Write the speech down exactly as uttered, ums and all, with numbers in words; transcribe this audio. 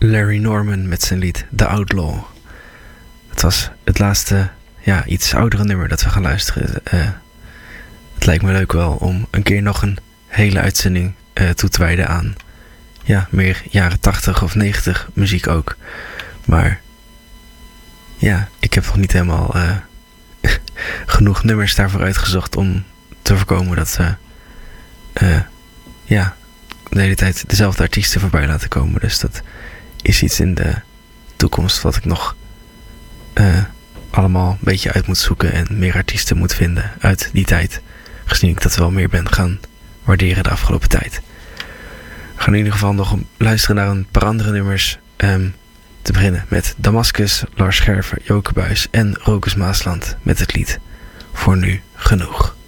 Larry Norman met zijn lied The Outlaw. Het was het laatste, ja, iets oudere nummer dat we gaan luisteren. Uh, het lijkt me leuk wel om een keer nog een hele uitzending uh, toe te wijden aan, ja, meer jaren tachtig of negentig muziek ook. Maar ja, ik heb nog niet helemaal uh, genoeg nummers daarvoor uitgezocht om te voorkomen dat we uh, ja, de hele tijd dezelfde artiesten voorbij laten komen. Dus dat is iets in de toekomst wat ik nog uh, allemaal een beetje uit moet zoeken en meer artiesten moet vinden uit die tijd. Gezien ik dat wel meer ben gaan waarderen de afgelopen tijd. We gaan in ieder geval nog luisteren naar een paar andere nummers. Um, te beginnen met Damascus, Lars Scherven, Joke Buijs en Rokus Maasland met het lied Voor Nu Genoeg.